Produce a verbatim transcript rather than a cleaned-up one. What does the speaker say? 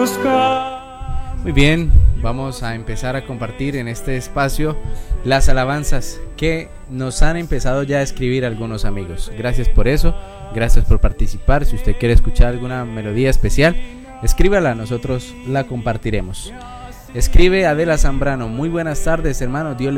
buscar. Muy bien, vamos a empezar a compartir en este espacio las alabanzas que nos han empezado ya a escribir algunos amigos. Gracias por eso, gracias por participar. Si usted quiere escuchar alguna melodía especial, escríbala, nosotros la compartiremos. Escribe Adela Zambrano: muy buenas tardes, hermano, Dios